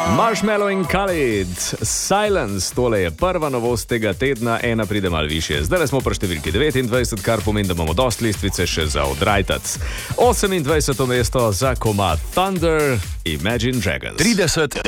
Marshmallow in Khalid, Silence, tole je prva novost tega tedna, ena pride malo višje. Zdaj smo pri številki 29, kar pomeni, da imamo dosti lestvice še za odrajtac. 28. mesto za komad Thunder, Imagine Dragons. 30.